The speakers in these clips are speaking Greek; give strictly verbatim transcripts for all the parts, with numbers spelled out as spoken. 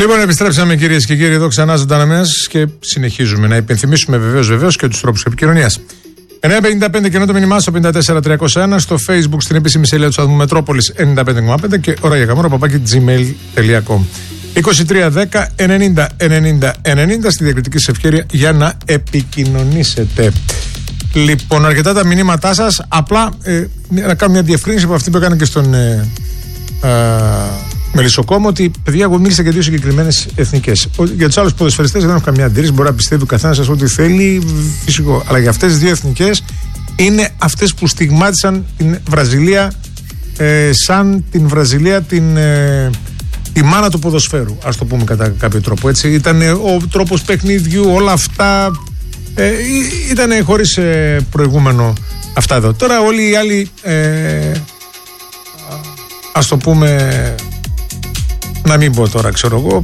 Λοιπόν, επιστρέψαμε κυρίες και κύριοι εδώ ξανά ζωντανά μας και συνεχίζουμε να υπενθυμίσουμε βεβαίως βεβαίως και τους τρόπους επικοινωνίας. εννιά πενήντα πέντε και το μήνυμά στο πέντε τέσσερα τριακόσια ένα, στο Facebook στην επίσημη σελίδα του σταθμού Μετρόπολης ενενήντα πέντε κόμμα πέντε και ώρα για καμόρα παπάκι gmail τελεία com. είκοσι τρία δέκα ενενήντα ενενήντα ενενήντα στη διακριτική σας ευκαιρία για να επικοινωνήσετε. Λοιπόν, αρκετά τα μηνύματά σας. Απλά ε, να κάνω μια διευκρίνηση από αυτή που έκανε και στον ε, ε, Μελισσοκόμο, ότι παιδιά, εγώ μίλησα για δύο συγκεκριμένες εθνικές. Για τους άλλους ποδοσφαιριστές δεν έχω καμία αντίρρηση. Μπορεί να πιστεύει ο καθένας σας ό,τι θέλει, φυσικό. Αλλά για αυτές τις δύο εθνικές είναι αυτές που στιγμάτισαν την Βραζιλία ε, σαν την Βραζιλία την. Ε, τη μάνα του ποδοσφαίρου, ας το πούμε κατά κάποιο τρόπο. Έτσι. Ήταν ο τρόπος παιχνιδιού, όλα αυτά. Ε, ήταν χωρίς ε, προηγούμενο αυτά εδώ. Τώρα όλοι οι άλλοι, ε, ας το πούμε, να μην πω τώρα, ξέρω εγώ,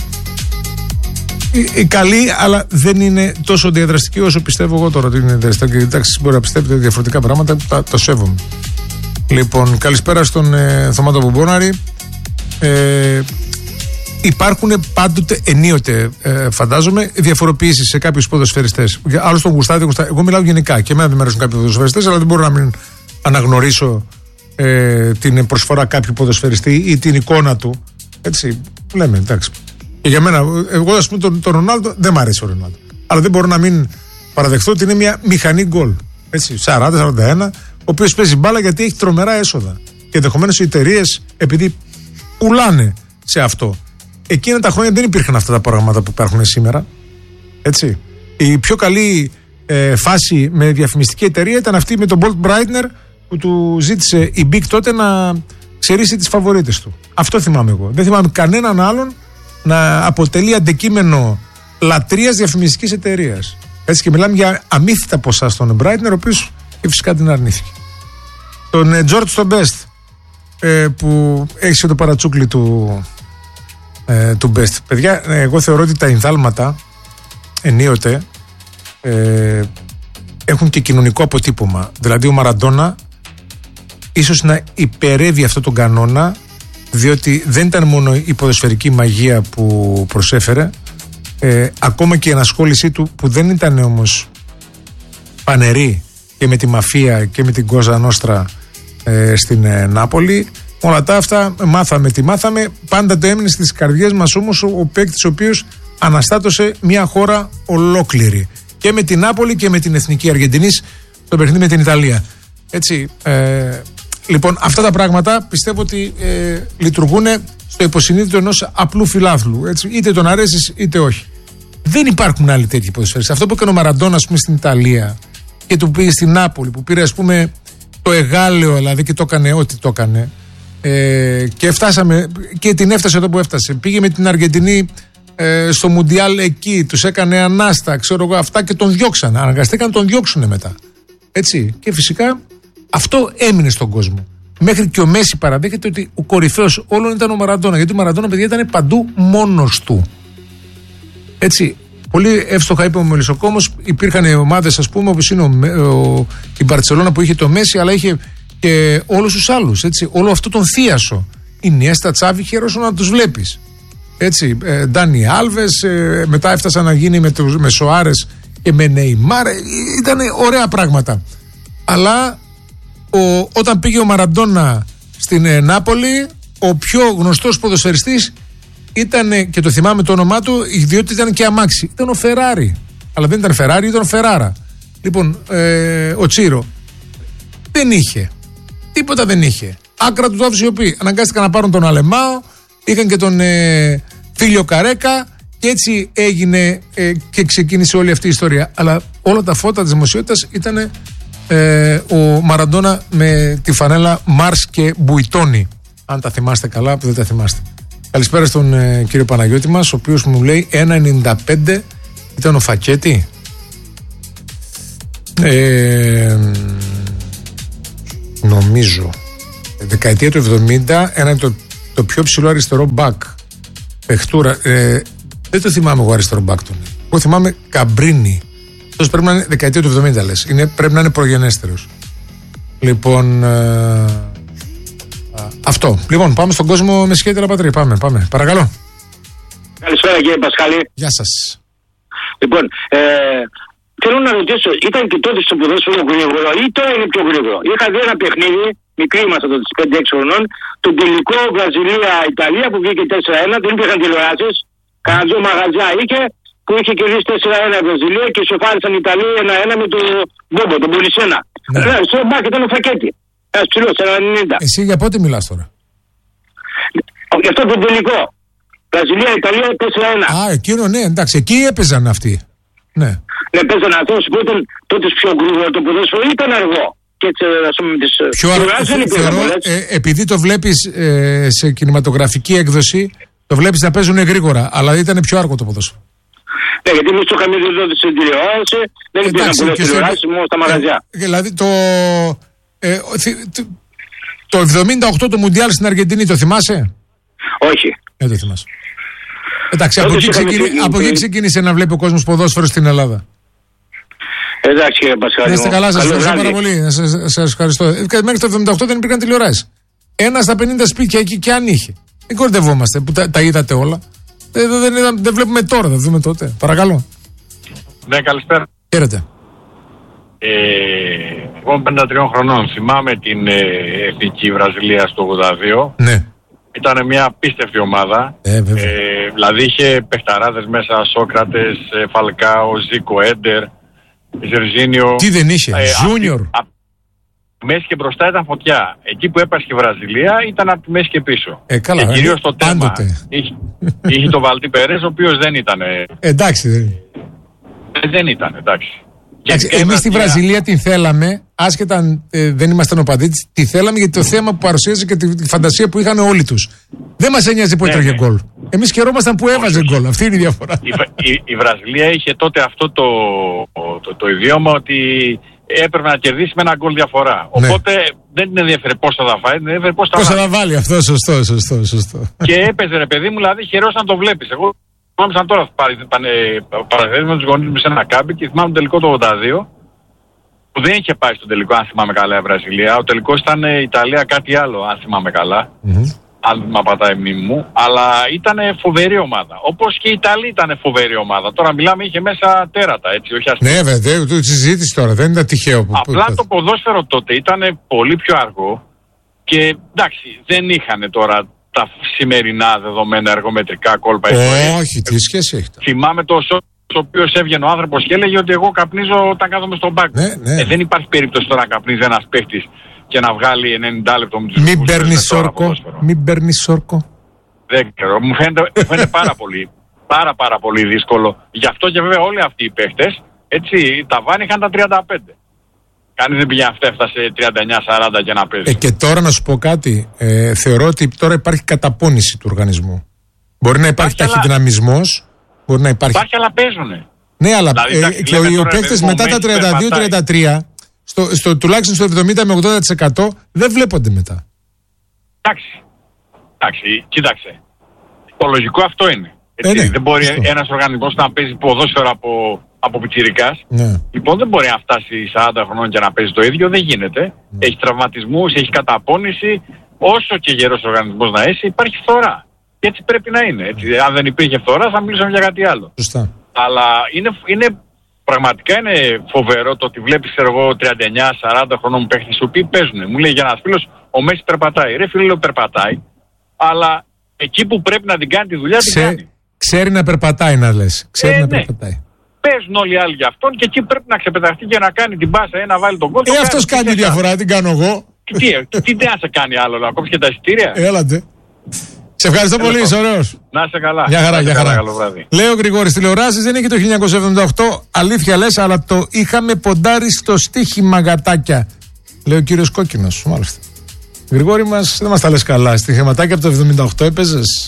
οι, οι καλοί, αλλά δεν είναι τόσο διαδραστικοί όσο πιστεύω εγώ τώρα ότι είναι διαδραστικοί. Εντάξει, μπορεί να πιστεύετε διαφορετικά πράγματα, τα, το σέβομαι. Λοιπόν, καλησπέρα στον ε, Θωμάτο Μπομπόναρη. Ε, Υπάρχουν πάντοτε, ενίοτε, ε, φαντάζομαι, διαφοροποιήσεις σε κάποιους ποδοσφαιριστές. Άλλος τον γουστάδι, γουστάδι. Εγώ μιλάω γενικά και εμένα δεν μου αρέσουν κάποιοι ποδοσφαιριστές, αλλά δεν μπορώ να μην αναγνωρίσω ε, την προσφορά κάποιου ποδοσφαιριστή ή την εικόνα του. Έτσι, λέμε, εντάξει. Και για μένα, εγώ ας πούμε τον, τον Ρονάλντο, δεν μ' αρέσει ο Ρονάλντο. Αλλά δεν μπορώ να μην παραδεχτώ ότι είναι μια μηχανή γκολ. Έτσι, σαράντα σαράντα ένα, ο οποίος παίζει μπάλα γιατί έχει τρομερά έσοδα. Και ενδεχομένως οι εταιρείες, επειδή πουλάνε σε αυτό. Εκείνα τα χρόνια δεν υπήρχαν αυτά τα προγράμματα που υπάρχουν σήμερα. Έτσι. Η πιο καλή ε, φάση με διαφημιστική εταιρεία ήταν αυτή με τον Bolt Breitner που του ζήτησε η Big τότε να ξερίσει τις φαβορίτες του. Αυτό θυμάμαι εγώ. Δεν θυμάμαι κανέναν άλλον να αποτελεί αντικείμενο λατρείας διαφημιστικής εταιρείας. Έτσι, και μιλάμε για αμύθιτα ποσά στον Breitner, ο οποίος και φυσικά την αρνήθηκε. Τον ε, George τον Best ε, που έχει το παρατσούκλι του. Ε, του Best. Παιδιά, εγώ θεωρώ ότι τα ενδάλματα ενίοτε ε, έχουν και κοινωνικό αποτύπωμα. Δηλαδή ο Μαραντόνα ίσως να υπερεύει αυτό τον κανόνα, διότι δεν ήταν μόνο η ποδοσφαιρική μαγεία που προσέφερε, ε, ακόμα και η ενασχόλησή του που δεν ήταν όμως πανερή και με τη μαφία και με την Κόζα Νόστρα ε, στην ε, Νάπολη. Όλα τα αυτά μάθαμε τι μάθαμε. Πάντα το έμεινε στις καρδιές μας όμως ο, ο παίκτης ο οποίος αναστάτωσε μια χώρα ολόκληρη. Και με την Νάπολη και με την Εθνική Αργεντινής το παιχνίδι με την Ιταλία. Έτσι. Ε, λοιπόν, αυτά τα πράγματα πιστεύω ότι ε, λειτουργούν στο υποσυνείδητο ενός απλού φιλάθλου. Έτσι, είτε τον αρέσεις είτε όχι. Δεν υπάρχουν άλλοι τέτοιοι ποδοσφαιριστές. Αυτό που έκανε ο Μαραντόνα, ας πούμε, στην Ιταλία και του πήγε στην Νάπολη, που πήρε, ας πούμε, το εγάλεο δηλαδή και το έκανε ό,τι το έκανε. Ε, και φτάσαμε και την έφτασε εδώ που έφτασε. Πήγε με την Αργεντινή ε, στο Μουντιάλ εκεί, τους έκανε ανάστα, ξέρω εγώ αυτά και τον διώξαν. Αναγκαστήκαν να τον διώξουν μετά. Έτσι. Και φυσικά αυτό έμεινε στον κόσμο. Μέχρι και ο Μέση παραδέχεται ότι ο κορυφαίος όλων ήταν ο Μαραντόνα. Γιατί ο Μαραντόνα, παιδιά, ήταν παντού μόνος του. Έτσι. Πολύ εύστοχα είπε ο Μελισσοκόμος. Υπήρχαν ομάδες, ας πούμε, όπως είναι ο, ο, η Μπαρτσελώνα που είχε το Μέση, αλλά είχε και όλους τους άλλους, έτσι, όλο αυτό τον θίασο. Η Νιέστα, Τσάβη, χαίρεσαι να τους βλέπεις. Έτσι, ε, Ντάνι Άλβες, ε, μετά έφτασαν να γίνει με, τους, με Σοάρες και με Νεϊμάρ, ε, ήταν ωραία πράγματα. Αλλά ο, όταν πήγε ο Μαραντόνα στην ε, Νάπολη, ο πιο γνωστός ποδοσφαιριστής ήταν, και το θυμάμαι το όνομά του, διότι ήταν και αμάξι, ήταν ο Φεράρι. Αλλά δεν ήταν Φεράρι, ήταν ο Φεράρα. Λοιπόν, ε, ο Τσίρο δεν είχε. Τίποτα δεν είχε. Άκρα του τάφου σιωπή. Αναγκάστηκαν να πάρουν τον Αλεμάο, είχαν και τον ε, Φίλιο Καρέκα και έτσι έγινε ε, και ξεκίνησε όλη αυτή η ιστορία. Αλλά όλα τα φώτα της δημοσιότητας ήταν ε, ο Μαραντόνα με τη φανέλα Μάρς και Μπουιτόνι. Αν τα θυμάστε καλά, που δεν τα θυμάστε. Καλησπέρα στον ε, κύριο Παναγιώτη μας, ο οποίος μου λέει ένα ενενήντα πέντε ήταν ο Φακέτη. Ε, νομίζω δεκαετία του εβδομήντα ένα το, το πιο ψηλό αριστερό μπακ παιχτούρα, ε, δεν το θυμάμαι εγώ αριστερό μπακ τον, εγώ θυμάμαι Καμπρίνι. Αυτός πρέπει να είναι δεκαετία του εβδομήντα, λες, είναι, πρέπει να είναι προγενέστερος. Λοιπόν, ε, αυτό. Λοιπόν, πάμε στον κόσμο με σχέδια πατρί. Πάμε, πάμε. Παρακαλώ. Καλησπέρα κύριε Πασχάλη. Γεια σας. Λοιπόν, ε, θέλω να ρωτήσω, ήταν και τότε στο ποδόσφαιρο γρήγορο ή τώρα είναι πιο γρήγορο? Είχα δει ένα παιχνίδι, μικρή ήμασταν τότε στις πέντε έξι χρονών, το τελικό Βραζιλία-Ιταλία που βγήκε τέσσερα ένα, δεν υπήρχαν τηλεοράσεις. Κανένα δυο μαγαζιά είχε που είχε κερδίσει τέσσερα ένα η Βραζιλία και σοφάρισαν οι Ιταλοί ένα ένα με τον Μπόμπο, τον Πολυσένα. Ναι, στο μπάκ ήταν ο Φακέτη. Ένας ψηλός, ένα ενενήντα. Εσύ για πότε μιλάς τώρα? Γι' αυτό το τελικό. Βραζιλία-Ιταλία τέσσερα ένα. Α, εκείνο ναι, εντάξει, εκεί έπαιζαν αυτοί. Ναι. Ναι, παίζαν αυτός που ήταν τότε πιο γρήγορο το ποδόσφαιρο, ήταν αργό. Και έτσι, ας πούμε, τις πιο αργό, ε, επειδή το βλέπεις ε, σε κινηματογραφική έκδοση, το βλέπεις να παίζουν γρήγορα, αλλά ήταν πιο αργό το ποδόσφαιρο. Ναι, γιατί εμείς το είχαμε δει τότε στην τηλεόραση, δεν υπήρχαν πολλές τηλεοράσεις, μόνο στα μαγαζιά. Ε, δηλαδή το, ε, το, το εβδομήντα οκτώ το Μουντιάλ στην Αργεντινή, το θυμάσαι? Όχι. Δεν το θυμάσαι. Εντάξει, από εκεί, ξεκίνη, από εκεί ξεκίνησε να βλέπει ο κόσμος ποδόσφαιρο στην Ελλάδα. Εντάξει κύριε Πασχάλη. Να είστε καλά, σας ευχαριστώ πάρα πολύ. Σας ευχαριστώ. Μέχρι το εβδομήντα οκτώ δεν υπήρχαν τηλεοράσεις. Ένα στα πενήντα σπίτια εκεί και αν είχε. Δεν κορδευόμαστε που τα, τα είδατε όλα. Δεν, δεν, δεν, δεν βλέπουμε τώρα, θα δούμε τότε. Παρακαλώ. Ναι, καλησπέρα. Χαίρετε. Ε, εγώ πενήντα τριών χρονών θυμάμαι την ε, εθνική Βραζιλία στο ογδόντα δύο. Ναι. Ήταν μια απίστευτη ομάδα. Ε, ε, δηλαδή είχε παιχταράδες μέσα, Σόκρατες, ε, Φαλκάο, Ζίκο, Έντερ, Ζερζίνιο. Τι δεν είχε, Ζούνιορ. Ε, μέση και μπροστά ήταν φωτιά. Εκεί που έπασε η Βραζιλία ήταν από τη μέση και πίσω. Ε, καλά, και κυρίως το τέρμα. Είχε, είχε το Βαλτί Περές, ο οποίος δεν ήταν. Ε, εντάξει, δεν ε, δεν ήταν, εντάξει. Εμείς στη Βραζιλία την θέλαμε, άσχετα αν ε, δεν ήμασταν οπαδοί της, τη θέλαμε γιατί το θέμα που παρουσίαζε και τη, τη φαντασία που είχαν όλοι τους. Δεν μας ένοιαζε που έτρωγε γκολ. Εμείς χαιρόμασταν που έβαζε γκολ. Αυτή είναι η διαφορά. Η, η, η Βραζιλία είχε τότε αυτό το, το, το, το ιδιώμα ότι έπρεπε να κερδίσει με ένα γκολ διαφορά. Ναι. Οπότε δεν την ενδιαφέρε πώς θα τα φάει, δεν ενδιαφέρε πώς θα, πώς θα τα βάλει. Αυτό σωστό, σωστό, σωστό. Και έπαιζε ρε παιδί μου, δηλαδή χαιρός να το βλέπεις. Εγώ θυμάμαι σαν τώρα παραθέσεις με τους γονείς μου σε ένα κάμπι και θυμάμαι το τελικό το ογδόντα δύο. Που δεν είχε πάει στο τελικό, αν θυμάμαι καλά, η Βραζιλία. Ο τελικός ήταν η Ιταλία κάτι άλλο, αν θυμάμαι καλά. Mm-hmm. Αν με απατάει η μνήμη μου. Αλλά ήταν φοβερή ομάδα. Όπως και η Ιταλία ήταν φοβερή ομάδα. Τώρα μιλάμε, είχε μέσα τέρατα, έτσι, όχι αστεία. Ναι, βέβαια, το συζήτηση τώρα, δεν ήταν τυχαίο. Που... Απλά το ποδόσφαιρο τότε ήταν πολύ πιο αργό. Και εντάξει, δεν είχαν τώρα τα σημερινά δεδομένα εργομετρικά κόλπα. Όχι, τι σχέση έχει. Θυμάμαι το ο οποίος έβγαινε ο άνθρωπος και έλεγε ότι εγώ καπνίζω όταν κάθομαι στον πάγκο. Ναι, ναι. Ε, δεν υπάρχει περίπτωση τώρα να καπνίζει ένας παίχτης και να βγάλει ενενήντα λεπτό με τους Μην παίρνει σόρκο. Μην παίρνει σόρκο. Δεν ξέρω. Μου φαίνεται, μου φαίνεται πάρα πολύ, πάρα πάρα πολύ δύσκολο. Γι' αυτό και βέβαια όλοι αυτοί οι παίχτες, έτσι, τα βάνη είχαν τα τριάντα πέντε. Κανείς δεν πήγε αυτά, έφτασε τριάντα εννιά σαράντα και να παίζει. Ε, και τώρα να σου πω κάτι. Ε, θεωρώ ότι τώρα υπάρχει καταπώνηση του οργανισμού. Μπορεί να υπάρχει ταχυδυναμισμός. Μπορεί να υπάρχει. Υπάρχει, αλλά παίζουνε. Ναι, αλλά δηλαδή, ε, και οι παίκτες μετά τα τριάντα δύο τριάντα τρία, στο, στο, τουλάχιστον στο εβδομήντα με ογδόντα τοις εκατό, δεν βλέπονται μετά. Εντάξει. Εντάξει, κοίταξε. Το λογικό αυτό είναι. Έτσι, ε, ναι, δεν μπορεί αυτό. ένας οργανισμός να παίζει ποδόσφαιρο από, από πιτσιρικάς. Ναι. Λοιπόν, δεν μπορεί να φτάσει σαράντα χρονών και να παίζει το ίδιο. Δεν γίνεται. Ναι. Έχει τραυματισμούς, έχει καταπώνηση. Όσο και γερός οργανισμός να είσαι, υπάρχει φθορά. Και έτσι πρέπει να είναι. Έτσι. Αν δεν υπήρχε φθορά, θα μιλούσαμε για κάτι άλλο. Σωστά. Αλλά είναι, είναι, πραγματικά είναι φοβερό το ότι βλέπεις εγώ τριάντα εννιά σαράντα χρονών παίχτες οι οποίοι παίζουν. Μου λέει για ένας φίλος, ο Μέση περπατάει. Ρε φίλε, περπατάει. Αλλά εκεί που πρέπει να την κάνει τη δουλειά, Ξέ, την κάνει. Ξέρει να περπατάει, να λες. Ξέρει ε, να ναι. περπατάει. Παίζουν όλοι οι άλλοι για αυτόν και εκεί πρέπει να ξεπεταχτεί και να κάνει την πάσα ή να βάλει τον κόλπο. Ε, αυτός κάνει τη διαφορά, την κάνω εγώ. Και τι, τι, τι να σε κάνει άλλο, να κόψει και τα εισιτήρια. Έλατε. Σε ευχαριστώ πολύ, είσαι ωραίος. Να είσαι καλά. Μια χαρά, μια χαρά. Λέω ο Γρηγόρης, τηλεοράσεις δεν είχε το χίλια εννιακόσια εβδομήντα οκτώ, αλήθεια λες, αλλά το είχαμε ποντάρει στο στοίχημα γατάκια. Λέει ο κύριος Κόκκινος, μάλιστα. Γρηγόρη μας, δεν μας τα λες καλά. Στοιχηματάκια από το εβδομήντα οκτώ έπαιζες.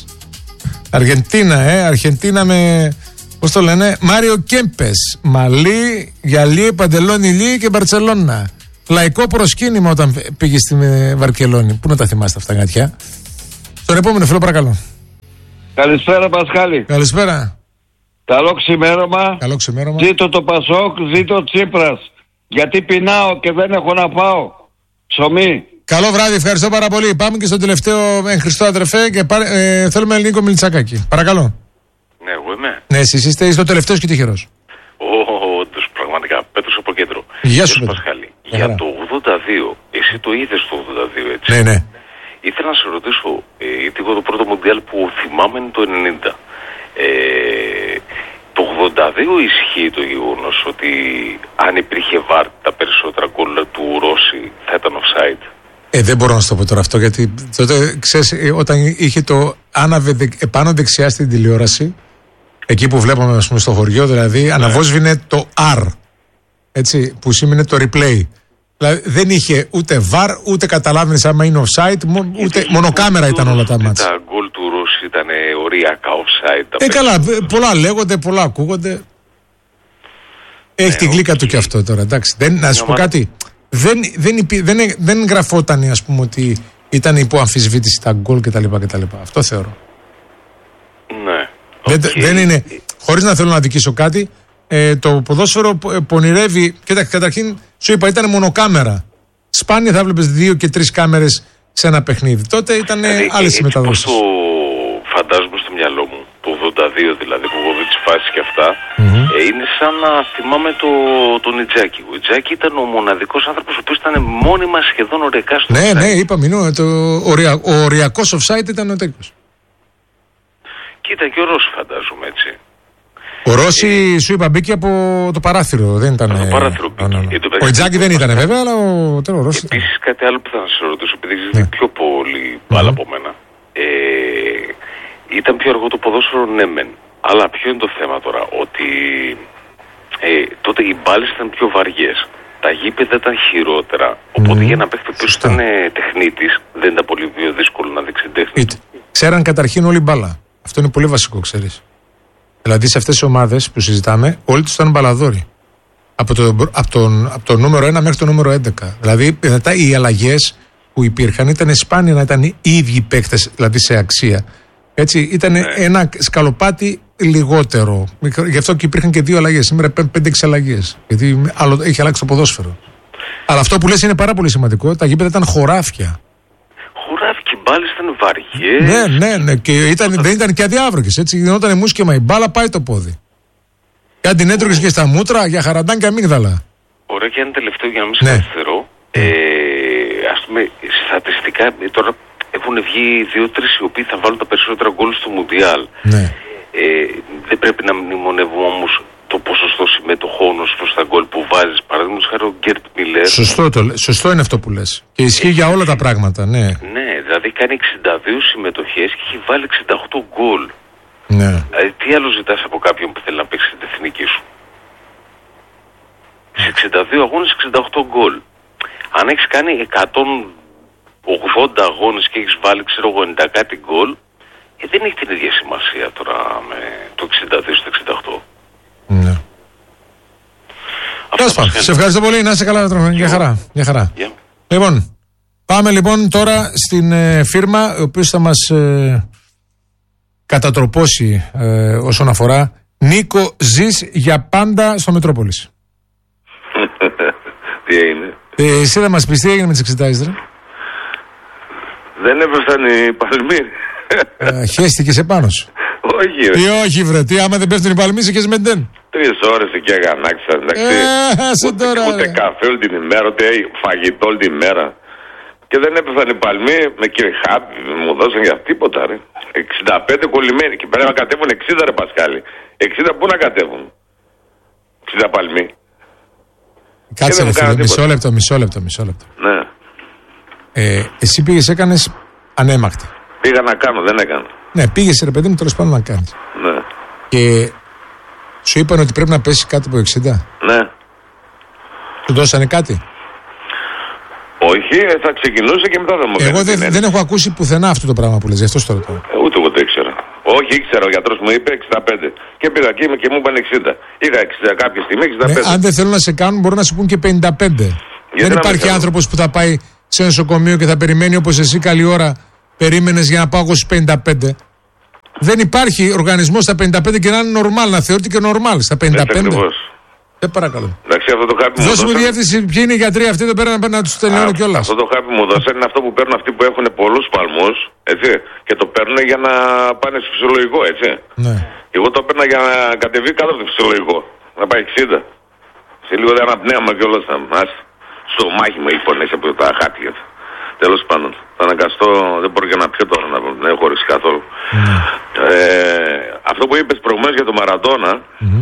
Αργεντίνα, ε, Αργεντίνα με, πώς το λένε, Μάριο Κέμπες. Μαλί, Γυαλί, Παντελόνι Λί και Μπαρτσελώνα. Λαϊκό προσκύνημα όταν πήγε στη Βαρκελόνη. Πού να τα θυμάστε αυτά, γατιά. Στον επόμενο φίλο, παρακαλώ. Καλησπέρα, Πασχάλη. Καλησπέρα. Καλό ξημέρωμα. Καλό ξημέρωμα. Ζήτω το Πασόκ, ζήτω Τσίπρας. Γιατί πεινάω και δεν έχω να πάω. Ψωμί. Καλό βράδυ, ευχαριστώ πάρα πολύ. Πάμε και στο τελευταίο εν Χριστώ, αδερφέ, και πάρε, ε, θέλουμε Νίκο Μιλτσακάκη. Παρακαλώ. Ναι, εσείς είστε, είστε ο τελευταίος και τυχερός. Όντως, πραγματικά. Πέτρος από κέντρο. Γεια σου, Πέτρο. Πασχάλη. Για το ογδόντα δύο, εσύ το είδες το ογδόντα δύο, έτσι? Ναι, ναι. Ήθελα να σε ρωτήσω, ε, γιατί εγώ το πρώτο Μουντιάλ που θυμάμαι είναι το ενενήντα. Ε, το ογδόντα δύο ισχύει το γεγονός ότι αν υπήρχε βαρ τα περισσότερα γκολ του Ρώση θα ήταν offside? Ε, δεν μπορώ να σου το πω τώρα αυτό, γιατί τότε, ξέρεις, όταν είχε το άναβε δε, επάνω δεξιά στην τηλεόραση, εκεί που βλέπαμε, ας πούμε, στο χωριό, δηλαδή, ναι, αναβόσβηνε το R, έτσι, που σήμαινε το replay. Δηλαδή δεν είχε ούτε βαρ, ούτε καταλάβαινες άμα είναι offside, μο, ούτε μονοκάμερα ήταν όλα τα μάτσα. Τα γκολ του Ρώση ήταν οριακά offside. Ε, καλά, πολλά λέγονται, πολλά ακούγονται. Έχει ναι, τη γλύκα okay. του και αυτό τώρα, εντάξει. Δεν, να σου πω κάτι, δεν, δεν, υπή, δεν, δεν γραφόταν, ας πούμε, ότι ήταν υπό αμφισβήτηση τα γκολ κτλ. Αυτό θεωρώ. Ναι. Δεν, okay. δεν είναι, χωρίς να θέλω να δικήσω κάτι, ε, το ποδόσφαιρο πονηρεύει. Κοίταξε, καταρχήν σου είπα, ήταν μονοκάμερα. Σπάνια θα βλέπεις δύο και τρεις κάμερες σε ένα παιχνίδι. Τότε ήταν ε, άλλες οι μεταδόσεις. Το φαντάζομαι στο μυαλό μου, το ογδόντα δύο δηλαδή, που εγώ δεν τις φάσεις και αυτά, mm-hmm. ε, είναι σαν να θυμάμαι το, τον Ιτζάκη. Ο Ιτζάκη ήταν ο μοναδικός άνθρωπος ο οποίος ήταν μόνιμα σχεδόν οριακά στο Ναι, offside. ναι, είπαμε, είναι, το, ορια, ο οριακός offside ήταν ο Τέκος. Κοίτα και ο Ρώση φαντάζομαι, έτσι. Ο Ρώση, ε, σου είπα, μπήκε από το παράθυρο. Δεν ήταν. Από το παράθυρο μπήκε. No, no, no. Ο Ιτζάκη δεν ήταν βέβαια, αλλά ο, ο Ρώση. Επίσης κάτι άλλο που θα σας ρωτήσω, επειδή ξέρετε ναι. πιο πολύ μπάλα mm-hmm. από μένα. Ε, ήταν πιο αργό το ποδόσφαιρο, ναι μεν. Αλλά ποιο είναι το θέμα τώρα, ότι ε, τότε οι μπάλες ήταν πιο βαριές. Τα γήπεδα ήταν χειρότερα. Οπότε mm. για να παίξει ποιος ήταν τεχνίτης, δεν ήταν πολύ πιο δύσκολο να δείξει τέχνη. Ξέραν καταρχήν όλη μπάλα. Αυτό είναι πολύ βασικό, ξέρεις. Δηλαδή σε αυτές τις ομάδες που συζητάμε, όλοι τους ήταν μπαλαδόροι. Από το, από, τον, από το νούμερο ένα μέχρι το νούμερο έντεκα. Δηλαδή μετά οι αλλαγές που υπήρχαν ήταν σπάνια να ήταν οι ίδιοι παίκτες, δηλαδή σε αξία. Έτσι, ήταν ναι. ένα σκαλοπάτι λιγότερο. Γι' αυτό και υπήρχαν και δύο αλλαγές. Σήμερα πέντε έξι αλλαγές. Γιατί άλλο, έχει αλλάξει το ποδόσφαιρο. Αλλά αυτό που λες είναι πάρα πολύ σημαντικό. Τα γήπεδα ήταν χωράφια. Χωράφια, οι μπάλες ήταν βαριές. Ναι, ναι, ναι. Και ήταν, δεν ήταν και αδιάβροχες. Έτσι, γινόταν μουσκεμα. Η μπάλα πάει το πόδι. Και αν την έτρωγες και στα μούτρα, για χαραντάν και αμύγδαλα. Ωραία, και ένα τελευταίο για να μην σε καθυστερώ. Ναι. Ε, ας πούμε, στατιστικά τώρα έχουν βγει δύο-τρεις οι οποίοι θα βάλουν τα περισσότερα γκολ στο Μουντιάλ. Ναι. Ε, δεν πρέπει να μνημονεύουμε όμως το ποσοστό συμμετοχών ως προς τα γκολ που βάζεις. Παραδείγματος χάρη ο Γκέρτ Μιλέρ. Σωστό, το, σωστό είναι αυτό που λες. Και ισχύει ε, για όλα τα πράγματα, ναι. Ναι, δηλαδή κάνει εξήντα δύο συμμετοχές και έχει βάλει εξήντα οκτώ γκολ. Ναι. Δηλαδή τι άλλο ζητάς από κάποιον που θέλει να παίξει την εθνική σου? Σε εξήντα δύο αγώνες εξήντα οκτώ γκολ. Αν έχεις κάνει εκατόν ογδόντα αγώνες και έχεις βάλει ξέρω εγώ ενενήντα κάτι γκολ, ε, δεν έχει την ίδια σημασία τώρα με το εξήντα δύο στο εξήντα οκτώ. Ναι. Σε ευχαριστώ πολύ, να είσαι καλά, τροφή. Για χαρά. Για χαρά. Yeah. Λοιπόν, πάμε λοιπόν τώρα στην ε, φίρμα, η οποία θα μας ε, κατατροπώσει ε, όσον αφορά Νίκο, ζεις για πάντα στο Μετρόπολης. Τι έγινε? Ε, εσύ θα μας πεις τι έγινε με τις εξετάσεις, ρε. Δεν έπεσαν οι παλμοί. ε, Χέστηκες επάνω σου. Όχι ρε. Τι όχι βρε, τι άμα δεν πέφτουν οι παλμοί σε χες με την. Τρεις ώρες εκεί αγανάξα, εντάξει. Ε, ούτε, τώρα, ούτε καφέ όλη την ημέρα, ούτε φαγητό όλη την ημέρα. Και δεν έπεσαν οι παλμοί με κύριε Χάπη, μου δώσαν για τίποτα ρε. εξήντα πέντε κολλημένοι και πρέπει να κατέβουν εξήντα ρε Πασχάλη. εξήντα πού να κατέβουν? εξήντα παλμοί. Κάτσε ρε φίλε, μισό λεπτό, μισό λεπτό, μισό λεπτό. Ναι. Ε, εσύ πήγες, έκανες ανέμακτη. Πήγα να κάνω, δεν έκανα. Ναι, πήγες ρε παιδί μου τέλος πάντων να κάνεις. Ναι. Και σου είπαν ότι πρέπει να πέσει κάτι από εξήντα. Ναι. Του δώσανε κάτι? Όχι, θα ξεκινούσε και μετά θα μου Εγώ δεν, δεν έχω ακούσει πουθενά αυτό το πράγμα που λες, γι' αυτό τώρα. Ε, ούτε εγώ το ήξερα. Όχι, ήξερα, ο γιατρός μου είπε εξήντα πέντε. Και πήγα εκεί και μου είπαν εξήντα. Είχα εξήντα κάποια στιγμή εξήντα πέντε. Ναι, αν δεν θέλουν να σε κάνουν, μπορούν να σου πούν και πενήντα πέντε. Γιατί δεν υπάρχει άνθρωπος που θα πάει σε νοσοκομείο και θα περιμένει όπως εσύ καλή ώρα περίμενες για να πάω εγώ στους πενήντα πέντε. Δεν υπάρχει οργανισμός στα πενήντα πέντε και να είναι normal, να θεωρείται και normal στα πενήντα πέντε. Σε παρακαλώ. Εντάξει, αυτό το χάπι μου Δώσ' μου δώσαν... διεύθυνση, ποιοι είναι οι γιατροί αυτοί εδώ πέρα να, να του τελειώνω κιόλας. Αυτό το χάπι μου δώσαν είναι αυτό που παίρνουν αυτοί που έχουν πολλούς παλμούς, έτσι, και το παίρνουν για να πάνε στο φυσιολογικό, έτσι. Ναι. Εγώ το παίρνα για να κατεβεί κάτω από το φυσιολογικό, να πάει εξήντα. Σε λίγο δεν αναπνέαμα κιόλας θα μας. Στο μάχη μου έχει πονέσει από τα χάπια. Τέλος πάντων, θα αναγκαστώ, δεν μπορώ και να πιω τώρα, να δεν έχω όρεξη καθόλου. Mm. Ε, αυτό που είπες προηγουμένως για τον Μαραντόνα, mm-hmm.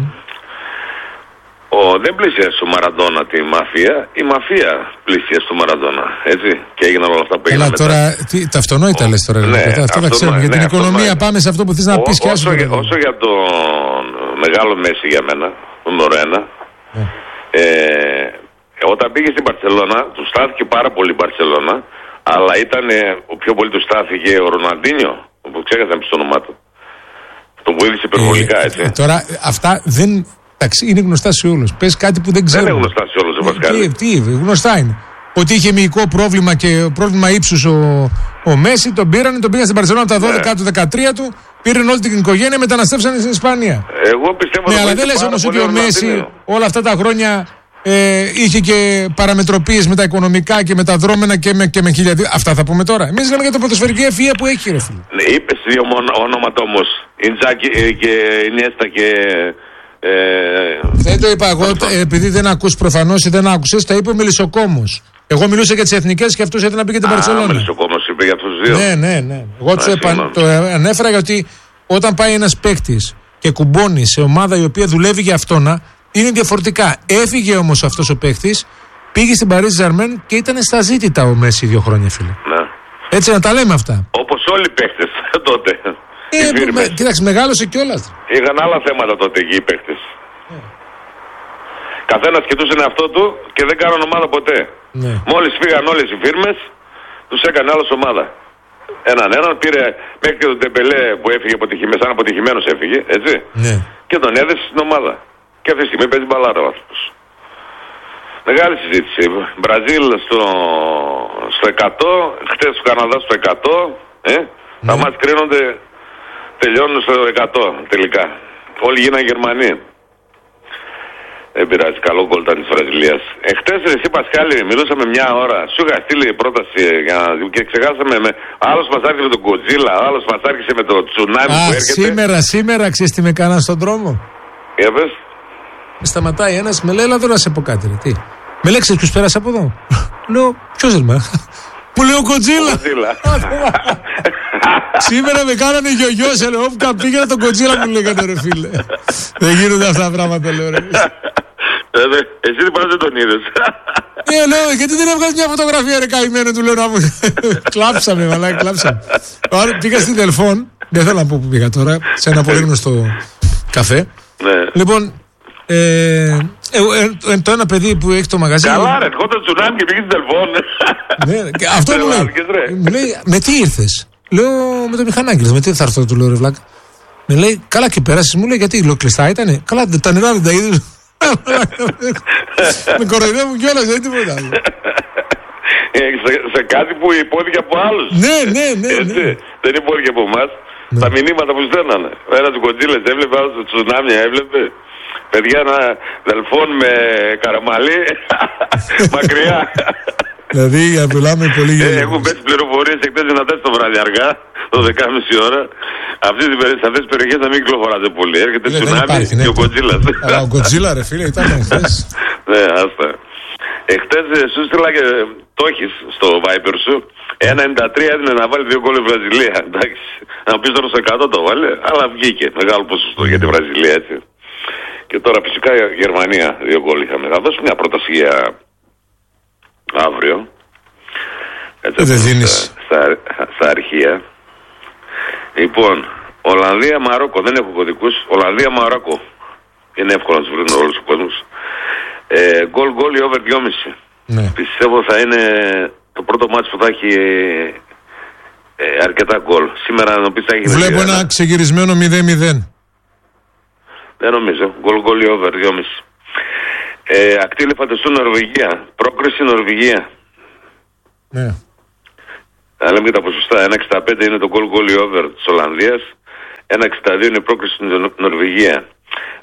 ο, δεν πλησίασε ο Μαραντόνα τη μαφία, η μαφία πλησίασε τον Μαραντόνα, έτσι, και έγιναν όλα αυτά που έγιναν μετά. Τώρα, τι, τα αυτονόητα λες τώρα, ναι, αυτό τα ξέρουμε, για την ναι, οικονομία αυτονόητα. Πάμε σε αυτό που θες να πεις και άσου. Όσο, όσο για τον μεγάλο Μέση για μένα, τον νούμερο ένα, yeah. ε, όταν πήγε στην Μπαρσελόνα, του στάθηκε πάρα πολύ η Μπαρσελόνα, αλλά ήταν ο πιο πολύ του στάθηκε ο Ροναλντίνιο, που ξέχασα να πει το όνομά του. Το που είδησε υπερβολικά, έτσι. Ε, τώρα αυτά δεν. Εντάξει, είναι γνωστά σε όλους. Πες κάτι που δεν ξέρω. Δεν είναι γνωστά σε όλους, ε, τι, τι, γνωστά είναι. Ότι είχε μυϊκό πρόβλημα και πρόβλημα ύψους ο, ο Μέση, τον πήραν, τον πήγαν στην Μπαρσελόνα από τα δώδεκα ναι. του, δεκατρία του, πήραν όλη την οικογένεια, μεταναστεύσαν στην Ισπανία. Εγώ πιστεύω ναι, αλλά δεν λες όμως ότι ο Μέση όλα αυτά τα χρόνια. Ε, είχε και παραμετροπίες με τα οικονομικά και με τα δρόμενα και με, και με χιλιαδί. Αυτά θα πούμε τώρα. Εμείς λέμε για το ποδοσφαιρική ευφυΐα που έχει, ρε φίλε. Ναι, είπες δύο ονόματα όμως. Ιντζάκη και Ινιέστα και. Ε, δεν το είπα εγώ, ε, επειδή δεν ακούς προφανώς ή δεν άκουσες, τα είπε ο Μελισσοκόμος. Εγώ μιλούσα για τις εθνικές και αυτός ήθελε να πει και την Μπαρσελόνα. Α, ο Μελισσοκόμος είπε για αυτούς τους δύο. Ναι, ναι, ναι. Εγώ του επα... το ανέφερα γιατί όταν πάει ένας παίκτης και κουμπώνει σε ομάδα η οποία δουλεύει για αυτόνα. Είναι διαφορετικά. Έφυγε όμως αυτός ο παίχτης, πήγε στην Παρίζ Ζερμέν και ήταν στα ζήτητα ο Μέση δύο χρόνια, φίλε. Ναι. Έτσι να τα λέμε αυτά. Όπως όλοι οι παίχτες τότε. Ε, με, κοίταξε, μεγάλωσε κιόλας. Είχαν άλλα θέματα τότε εκεί οι παίχτες. Ναι. Καθένας κοιτούσε τον εαυτό του και δεν κάναν ομάδα ποτέ. Ναι. Μόλις φύγαν όλες οι φίρμες, τους έκανε άλλος ομάδα. Έναν έναν πήρε μέχρι και τον Τεμπελέ που έφυγε αποτυχημένος, σαν αποτυχημένος έφυγε, έτσι. Ναι. Και τον έδεσε στην ομάδα. Και αυτή τη στιγμή παίζει μπαλάρα ο άνθρωπος. Μεγάλη συζήτηση. Μπραζίλ στο, στο εκατό, χτες ο Καναδάς στο εκατό, ε, ναι. Τα μάτς κρίνονται, τελειώνουν στο εκατό τελικά. Όλοι γίνανε Γερμανοί. Δεν πειράζει, καλό γκολ ήταν της Βραζιλίας. Εχθές εσύ Πασχάλη μιλούσαμε μια ώρα, σου είχα στείλει πρόταση για να... και ξεχάσαμε με... Άλλος μας άρχισε με τον Κοτζίλα, άλλος μας άρχισε με το τσουνάμι που έρχεται. Σήμερα, σήμερα ξέρεις τι με κάναν στον δρόμο. Για πες. Με σταματάει ένας, με λέει, έλα εδώ να σε πω κάτι, ρε, τι. Με λέει, ξέρεις ποιος πέρασε από εδώ. Λέω, ποιος δεν με. Μου λέει ο Κοτζίλα. Σήμερα με κάνανε γιογιό, σε λέω, όπου πήγαινα τον Κοτζίλα μου λέγανε, ρε φίλε. Δεν γίνονται αυτά τα πράγματα, λέω, ρε. Εσύ δεν πας δεν τον είδες. Ε, λέω, γιατί δεν έβγαλες μια φωτογραφία, ρε καημένο, του λέω να μου. Κλάψαμε, μαλάκι, κλάψαμε. Πήγα στην Τελφών, δεν θέλω να πω που πήγα τώρα, σε ένα πολύ γνωστό καφέ. Λοιπόν, Ε, ε, ε, το ένα παιδί που έχει το μαγαζί. Καλά, ρε, ερχόταν τσουνάμι και πήγε στην Τελφών. Ναι, και αυτό μου λέει. Μου λέει, με τι ήρθες? Λέω, με το μηχανάκι. Με τι θα έρθω, του λέω, ρε βλάκα. Με λέει, καλά και πέρασες. Μου λέει, γιατί λέω, κλειστά ήτανε? Καλά, τα νερά δεν τα είδες. Με κοροϊδεύουν κιόλας, δεν είναι τίποτα άλλο. σε, σε κάτι που υπόθηκε από άλλους. Ναι, ναι, ναι, ναι. Δεν υπόθηκε από εμάς. Ναι. Τα μηνύματα που στέλνανε. Ένα του Κοντζίλες έβλεπε, άλλο του Τσουνάμια έβλεπε. Παιδιά, ένα Δελφόν με Καραμαλή. Μακριά. Δηλαδή, μιλάμε πολύ για. Ε, έχουν πέσει πληροφορίες εκτός δυνατές το βράδυ αργά, το δεκάμιση ώρα. Αυτές τις περιοχές να μην κυκλοφοράτε πολύ. Έρχεται Τσουνάμι και ο Κοντζίλας. Αλλά ο Κοντζίλα, ρε φίλε, ήταν χθες. Ναι, άστα. Εχθές σου στείλα και το έχεις στο Viper σου. ένα ενενήντα τρία έδινε να βάλει δύο γκολ η Βραζιλία. Εντάξει. Να πεις τώρα στο εκατό το βάλε, αλλά βγήκε μεγάλο ποσοστό για τη Βραζιλία, έτσι. Και τώρα φυσικά η Γερμανία δύο γκολ είχαμε. Θα δώσω μια πρόταση για αύριο. Έτσι, δεν δίνεις. Στα, στα αρχεία. Λοιπόν, Ολλανδία-Μαρόκο. Δεν έχω κωδικούς. Ολλανδία-Μαρόκο. Είναι εύκολο να τους βρουν όλους τους κόσμους. Γκολ γκολ ή over δυόμισι. Ναι. Πιστεύω θα είναι το πρώτο μάτσο που θα έχει ε, αρκετά γκολ. Σήμερα να πεις θα έχει. Βλέπω ένα, ένα ξεγυρισμένο μηδέν μηδέν. Δεν νομίζω. Γκολ γκολ ή over δυόμισι. Ε, Ακτήλε Φαντεστού Νορβηγία. Πρόκριση Νορβηγία. Ναι. Θα λέμε και τα ποσοστά. ένα εξήντα πέντε είναι το γκολ γκολ ή over της Ολλανδίας. ένα εξήντα δύο είναι η πρόκριση στην Νορβηγία.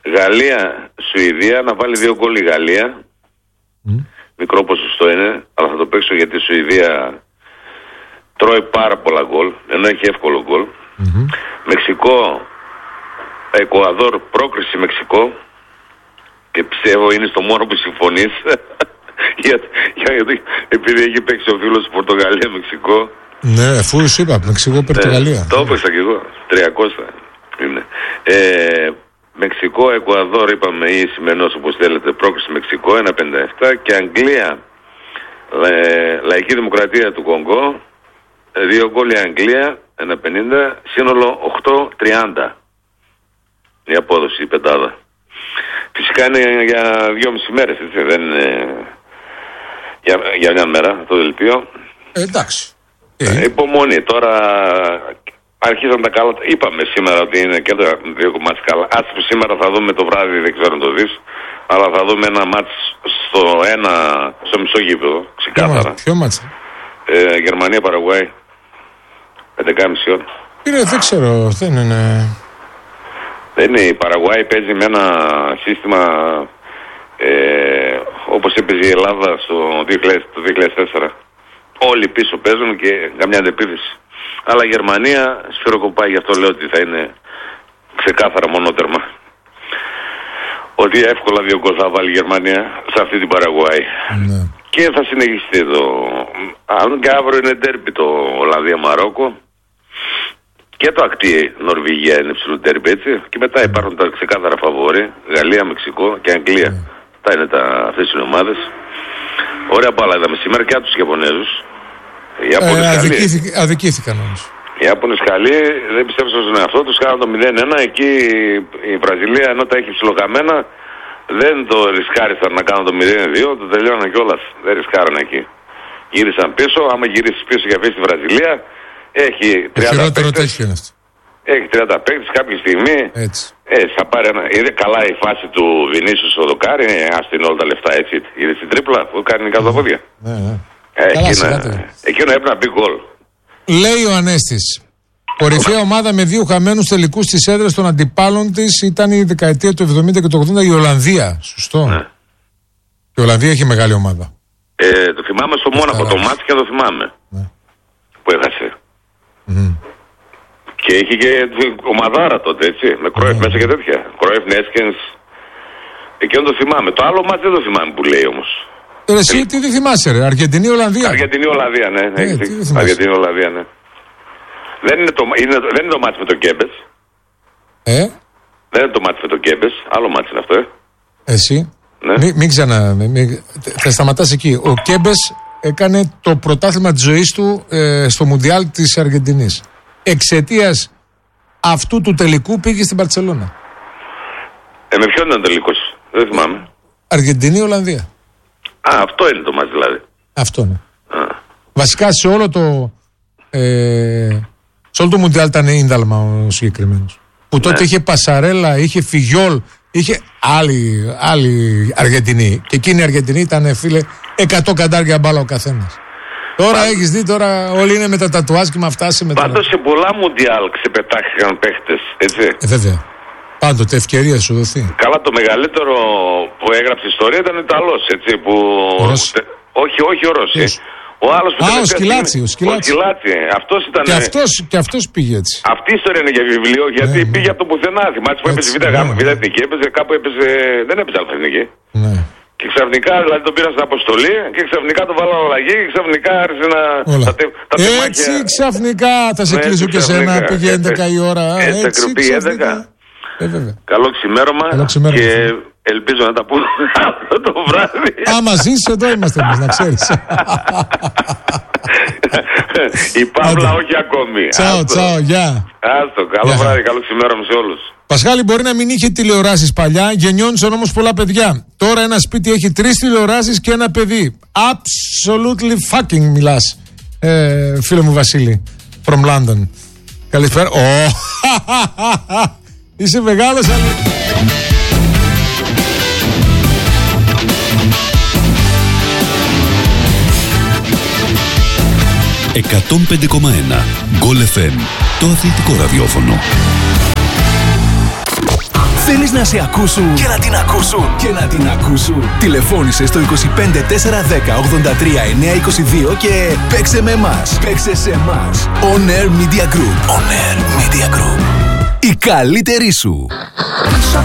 Γαλλία, Σουηδία, να βάλει δύο γκολ η Γαλλία. Mm. Μικρό ποσοστό είναι, αλλά θα το παίξω γιατί η Σουηδία τρώει πάρα πολλά γκολ, ενώ έχει εύκολο γκολ. Mm-hmm. Μεξικό, Εκουαδόρ, πρόκριση Μεξικό. Και πιστεύω είναι στο μόνο που συμφωνείς. για, για, για, επειδή έχει παίξει ο φίλος του Πορτογαλία, Μεξικό. Ναι, αφού σου είπα, Μεξικό, Πορτογαλία. Ναι, το έπαιξα κι εγώ. τριακόσια είναι. Ε, Μεξικό, Εκουαδόρ, είπαμε, ή σημερινός όπως θέλετε, πρόκριση Μεξικό, ένα πενήντα επτά. Και Αγγλία, ε, Λαϊκή Δημοκρατία του Κονγκό, δύο γκολ η Αγγλία, ένα πενήντα, σύνολο οκτώ τριάντα. Η απόδοση, η πεντάδα. Φυσικά είναι για δυόμιση μέρες, έτσι, δεν είναι για, για μια μέρα το δελτίο. Ε, εντάξει. Ε, υπομονή, τώρα αρχίζαν τα καλά. Είπαμε σήμερα ότι είναι και τα δύο μάτς καλά. Ας που σήμερα θα δούμε το βράδυ, δεν ξέρω αν το δεις, αλλά θα δούμε ένα μάτς στο ένα, στο μισό γήπεδο, ξεκάθαρα. Ποιο μάτς? Ε, Γερμανία, Παραγουάη, πέντε και μισή ώρα. Είναι, δεν ξέρω, δεν είναι... Δεν είναι, η Παραγουάη παίζει με ένα σύστημα ε, όπως έπαιζε η Ελλάδα στο δύο χιλιάδες τέσσερα. Όλοι πίσω παίζουν και καμιά αντεπίθεση. Αλλά η Γερμανία σφυροκοπάει, γι' αυτό λέω ότι θα είναι ξεκάθαρα μονότερμα. Ότι εύκολα δύο γκολ θα βάλει η Γερμανία σε αυτή την Παραγουάη. Ναι. Και θα συνεχιστεί το... Αν και αύριο είναι ντέρμπι το Ολλανδία-Μαρόκο. Και το ακτή Νορβηγία είναι ψηλό τέρμπι, έτσι. Και μετά υπάρχουν τα ξεκάθαρα φαβόρι, Γαλλία, Μεξικό και Αγγλία. Αυτά mm. είναι τα, αυτές οι ομάδες. Ωραία μπάλα είδαμε σήμερα και από τους Ιαπωνέζους. Οι Ιάπωνες ε, αδικήθη, αδικήθηκαν όμως. Οι Ιάπωνες καλοί δεν πιστεύουν στον εαυτό τους, κάναν το μηδέν ένα. Εκεί η Βραζιλία, ενώ τα έχει ψιλοκαμμένα, δεν το ρισκάρισαν να κάνουν το μηδέν δύο, το τελειώναν κιόλας. Δεν ρισκάραν εκεί. Γύρισαν πίσω, άμα γυρίσεις πίσω και αφήσεις τη Βραζιλία. Έχει τριάντα παίκτες, έχει τριάντα παίκτες κάποια στιγμή. Έτσι. Ε, θα πάρει ένα. Είναι καλά η φάση του Βινίσιου στο δοκάρι. Άστην όλα τα λεφτά, έτσι. Είναι στην τρίπλα που κάνει κάτω τα πόδια. Ναι, ναι. Ε, εκείνα, εκείνο έπρεπε να μπει γκολ. Λέει ο Ανέστης, κορυφαία ομάδα με δύο χαμένους τελικούς στις έδρες των αντιπάλων της ήταν η δεκαετία του εβδομήντα και του ογδόντα η Ολλανδία. Σωστό. Ναι. Η Ολλανδία έχει μεγάλη ομάδα. Ε, το θυμάμαι στο Μόναχο το μάτς και το θυμάμαι. Ναι. Που έχασε. Mm. Και είχε και ομαδάρα τότε, έτσι, με Κρόεφ mm. μέσα και τέτοια. Κρόεφ, Νέσκενς. Εκείνο το θυμάμαι. Το άλλο μάτς δεν το θυμάμαι που λέει όμως. Ε, εσύ ε, τι δεν θυμάσαι, ρε, Αργεντινή, Ολλανδία. Αργεντινή, Ολλανδία, ναι. Ε, Αργεντινή, Ολλανδία, ναι. Δεν είναι το, είναι, δεν είναι το μάτς με το Κέμπες. Ε? Δεν είναι το μάτς με το Κέμπες. Άλλο μάτς είναι αυτό, ε. Εσύ. Ναι. Μην, μην ξανα. Μην, θα σταματάς εκεί. Ο Κέμπες έκανε το πρωτάθλημα της ζωής του ε, στο Μουντιάλ της Αργεντινής. Εξαιτίας αυτού του τελικού πήγε στην Μπαρτσελώνα. Ε, με ποιον ήταν τελικός, δεν θυμάμαι. Αργεντινή-Ολλανδία. Α, αυτό είναι το μάτς δηλαδή. Αυτό είναι. Α. Βασικά σε όλο το ε, σε όλο το Μουντιάλ ήταν ίνταλμα ο συγκεκριμένος. Που τότε ναι. είχε Πασαρέλα, είχε Φιγιόλ, είχε άλλη, άλλη Αργεντινή. Και εκείνη η Αργεντινή ήταν, φίλε, εκατό καντάρια μπάλα ο καθένας. Τώρα Πα... έχεις δει, τώρα όλοι είναι με τα τατουάζ και με φτάσει με τα... Πάντως σε πολλά Μουντιάλ ξεπετάχθηκαν παίχτες, έτσι. Ε, βέβαια. Πάντοτε ευκαιρία σου δοθεί. Καλά, το μεγαλύτερο που έγραψε ιστορία ήταν ο Ιταλός, έτσι, που... Ο όχι, όχι ο Ρώση. Ο άλλος που... Α, ο Σκυλάτσι, ο Σκυλάτσι. Αυτός ήταν... Και αυτός, και αυτός πήγε έτσι. Αυτή η ιστορία είναι για βιβλίο, γιατί ναι, πήγε ναι. από το πουθενά. Θυμάσαι που έπαιζε β' γάμ, β' εθνική, έπαιζε κάπου έπαιζε... Δεν έπαιζε αλφα εθνική. Ναι. Και ξαφνικά, δηλαδή τον πήραν στην αποστολή και ξαφνικά τον βάλαν αλλαγή και ξαφνικά άρχισε να... Τα τε, τα έτσι τεμάχια... ξαφνικά θα σε κλείσω και σένα, πήγε έντεκα η ώρα. Έτσι, έτσι έντεκα. Ε, Καλό ξημέρωμα, Καλό ξημέρωμα και ελπίζω να τα πούμε αυτό το βράδυ. Άμα ζήσεις εδώ είμαστε εμείς, να ξέρεις. Η Παύλα όχι ακόμη. Τσάω, τσάω, γεια. Άστο, καλό βράδυ, καλό ξημέρωμα σε όλους. Πασχάλη, μπορεί να μην είχε τηλεοράσεις παλιά, γεννιόντουσαν όμως πολλά παιδιά. Τώρα ένα σπίτι έχει τρεις τηλεοράσεις και ένα παιδί. Absolutely fucking μιλάς, ε, φίλε μου Βασίλη, from London. Καλησπέρα. Oh. Είσαι μεγάλος, αλλά... εκατόν πέντε κόμμα ένα Γκολ εφ εμ, το αθλητικό ραδιόφωνο. Δεν Θέλεις να σε ακούσουν και να την ακούσουν και να την ακούσουν. Τηλεφώνησε στο είκοσι πέντε τετρακόσια δέκα ογδόντα τρία εννιακόσια είκοσι δύο και παίξε με εμάς. Παίξε σε εμάς. On Air Media Group. On Air Media Group. Η καλύτερη σου.